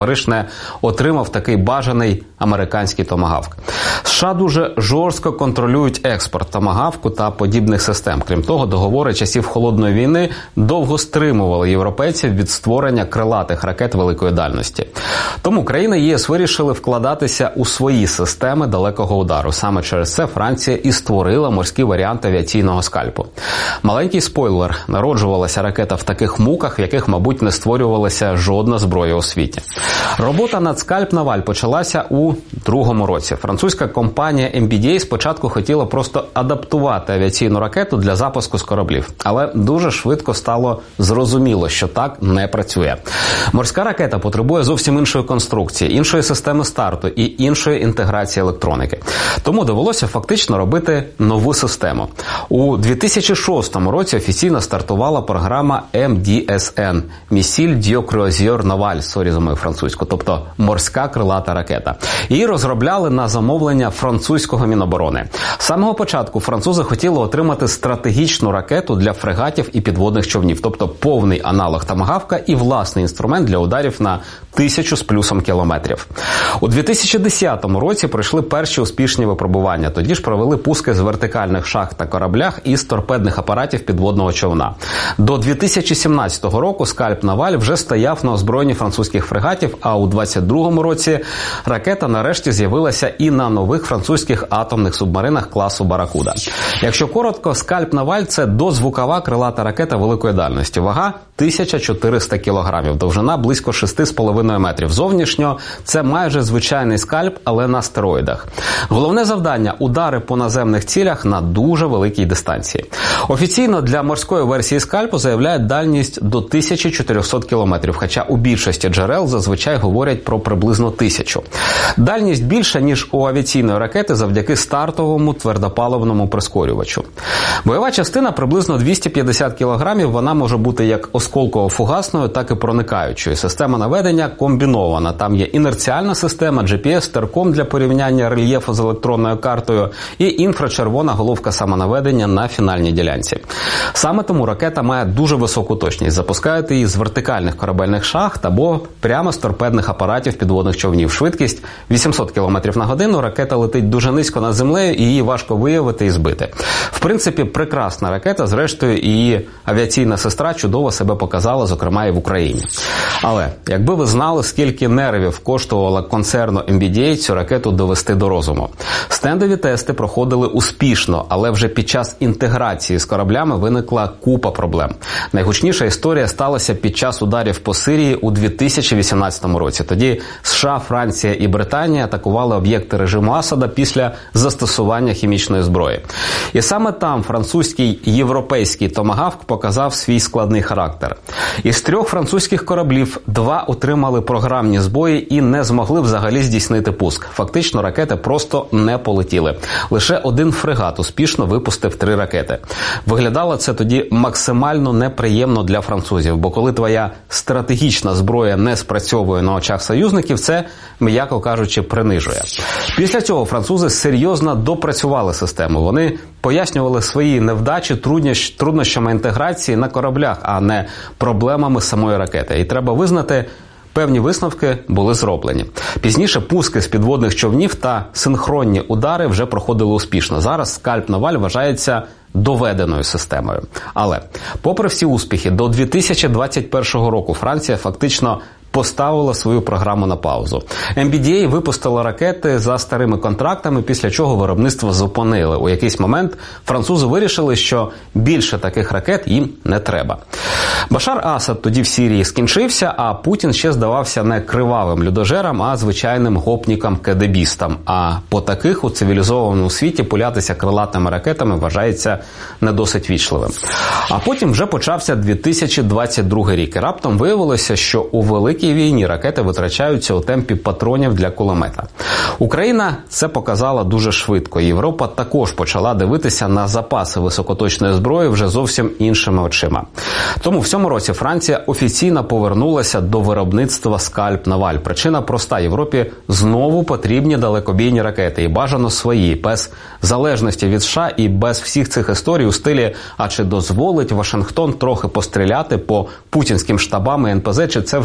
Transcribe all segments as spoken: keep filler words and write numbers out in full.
Париж не отримав такий бажаний американський томагавк. США дуже жорстко контролюють експорт томагавку та подібних систем. Крім того, договори часів Холодної війни довго стримували європейців від створення крилатих ракет великої дальності. Тому країни ЄС вирішили вкладатися у свої системи далекого удару. Саме через це Франція і створила морський варіант авіаційного скальпу. Маленький спойлер – народжувалася ракета в таких муках, в яких, мабуть, не створювалася жодна зброя у світі. Робота над Скальп Наваль почалася у другому році. Французька компанія ем бі ді ей спочатку хотіла просто адаптувати авіаційну ракету для запуску з кораблів. Але дуже швидко стало зрозуміло, що так не працює. Морська ракета потребує зовсім іншої конструкції, іншої системи старту і іншої інтеграції електроніки. Тому довелося фактично робити нову систему. У дві тисячі шостому році офіційно стартувала програма ем ді ес ен – Missile de Croisière Naval, сорі за мою французьку, тобто морська крилата ракета. Її розробляли на замовлення французького Міноборони. З самого початку французи хотіли отримати стратегічну ракету для фрегатів і підводних човнів, тобто повний аналог томагавка і власний інструмент для ударів на тисячу з плюсом кілометрів. У дві тисячі десятому році пройшли перші успішні випробування. Тоді ж провели пуски з вертикальних шахт на кораблях і з торпедних апаратів підводного човна. До дві тисячі сімнадцятого року Скальп Наваль вже стояв на озброєнні французьких фрегатів, а у двадцять другому році ракета нарешті з'явилася і на нових французьких атомних субмаринах класу Баракуда. Якщо коротко, Скальп Наваль – це дозвукова крилата ракета великої дальності. Вага – тисяча чотириста кілограмів, довжина близько шість з половиною метрів. Зовнішньо це майже звичайний скальп, але на стероїдах. Головне завдання – удари по наземних цілях на дуже великій дистанції. Офіційно для морської версії скальпу заявляють дальність до тисячі чотирьохсот кілометрів, хоча у більшості джерел зазвичай говорять про приблизно тисячу. Дальність більша, ніж у авіаційної ракети завдяки стартовому твердопаливному прискорювачу. Бойова частина приблизно двісті п'ятдесят кілограмів, вона може бути як осколково-фугасною, так і проникаючою. Система наведення комбінована. Там є інерціальна система, джі пі ес, терком для порівняння рельєфу з електронною картою і інфрачервона головка самонаведення на фінальній ділянці. Саме тому ракета має дуже високу точність. Запускають її з вертикальних корабельних шахт або прямо з торпедних апаратів підводних човнів. Швидкість вісімсот кілометрів на годину, ракета летить дуже низько над землею і її важко виявити і збити. В принципі, прекрасна ракета, зрештою її авіаційна сестра чудово себе показала, зокрема і в Україні. Але, якби ви знали, скільки нервів коштувало концерну ем бі ді ей цю ракету довести до розуму. Стендові тести проходили успішно, але вже під час інтеграції з кораблями виникла купа проблем. Найгучніша історія сталася під час ударів по Сирії у дві тисячі вісімнадцятому році. Тоді США, Франція і Британія атакували об'єкти режиму Асада після застосування хімічної зброї. І саме там французький європейський томагавк показав свій складний характер. Із трьох французьких кораблів два отримали програмні збої і не змогли взагалі здійснити пуск. Фактично ракети просто не полетіли. Лише один фрегат успішно випустив три ракети. Виглядало це тоді максимально неприємно для французів, бо коли твоя стратегічна зброя не спрацьовує на очах союзників, це, м'яко кажучи, принижує. Після цього французи серйозно допрацювали систему. Вони пояснювали свої невдачі труднощами інтеграції на кораблях, а не проблемами самої ракети. І треба визнати, певні висновки були зроблені. Пізніше пуски з підводних човнів та синхронні удари вже проходили успішно. Зараз Скальп Наваль вважається доведеною системою. Але, попри всі успіхи, до дві тисячі двадцять першого року Франція фактично поставила свою програму на паузу. ем бі ді ей випустила ракети за старими контрактами, після чого виробництво зупинили. У якийсь момент французи вирішили, що більше таких ракет їм не треба. Башар Асад тоді в Сирії скінчився, а Путін ще здавався не кривавим людожером, а звичайним гопніком-кедебістом. А по таких у цивілізованому світі пулятися крилатими ракетами вважається не досить вічливим. А потім вже почався дві тисячі двадцять другий рік. І раптом виявилося, що у великій війні ракети витрачаються у темпі патронів для кулемета. Україна це показала дуже швидко. Європа також почала дивитися на запаси високоточної зброї вже зовсім іншими очима. Тому в цьому році Франція офіційно повернулася до виробництва Скальп Наваль. Причина проста. Європі знову потрібні далекобійні ракети. І бажано свої, без залежності від США і без всіх цих історій у стилі «а чи дозволить Вашингтон трохи постріляти по путінським штабам і ен пе зе, чи це вже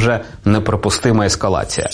неприпустима ескалація.